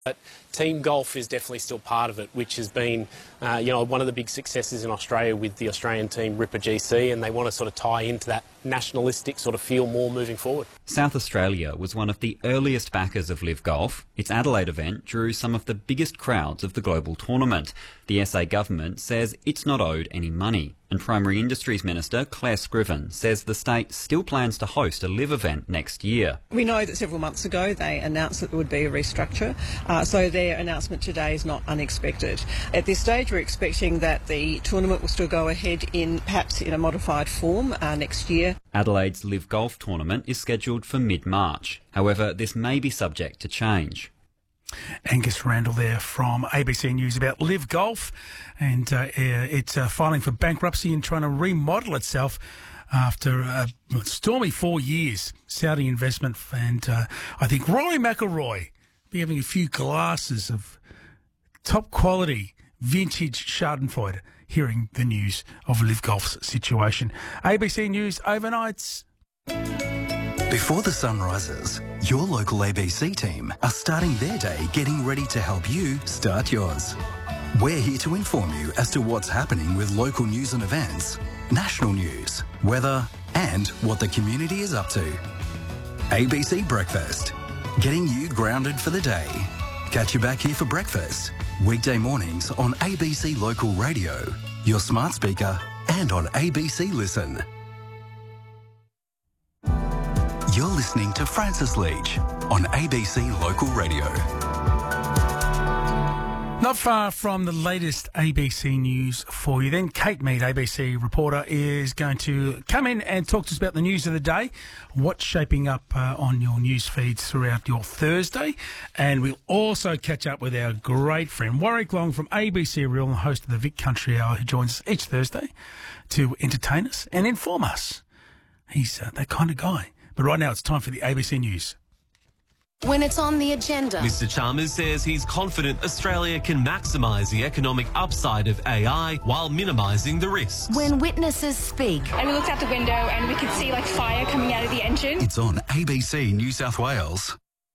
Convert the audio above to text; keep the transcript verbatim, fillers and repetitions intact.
But team golf is definitely still part of it, which has been, uh, you know, one of the big successes in Australia with the Australian team Ripper G C, and they want to sort of tie into that nationalistic sort of feel more moving forward. South Australia was one of the earliest backers of Live Golf. Its Adelaide event drew some of the biggest crowds of the global tournament. The S A government says it's not owed any money, and Primary Industries Minister Claire Scriven says the state still plans to host a Live event next year. We know that several months ago they announced that there would be a restructure, uh, so their announcement today is not unexpected. At this stage we're expecting that the tournament will still go ahead in perhaps in a modified form uh, next year. Adelaide's Live Golf tournament is scheduled for mid-March. However, this may be subject to change. Angus Randall there from A B C News about Live Golf, and uh, it's uh, filing for bankruptcy and trying to remodel itself after a stormy four years. Saudi investment, and uh, I think Rory McIlroy be having a few glasses of top quality vintage Schadenfreude hearing the news of Live Golf's situation. A B C News overnights. Before the sun rises, your local A B C team are starting their day getting ready to help you start yours. We're here to inform you as to what's happening with local news and events, national news, weather, and what the community is up to. A B C Breakfast, getting you grounded for the day. Catch you back here for breakfast, weekday mornings on A B C Local Radio, your smart speaker, and on A B C Listen. You're listening to Francis Leach on A B C Local Radio. Not far from the latest A B C News for you then, Kate Mead, A B C reporter, is going to come in and talk to us about the news of the day, what's shaping up uh, on your news feeds throughout your Thursday. And we'll also catch up with our great friend Warwick Long from A B C Real, and host of the Vic Country Hour, who joins us each Thursday to entertain us and inform us. He's uh, that kind of guy. But right now it's time for the A B C News. When it's on the agenda. Mister Chalmers says he's confident Australia can maximise the economic upside of A I while minimising the risks. When witnesses speak. And we looked out the window and we could see like fire coming out of the engine. It's on A B C New South Wales.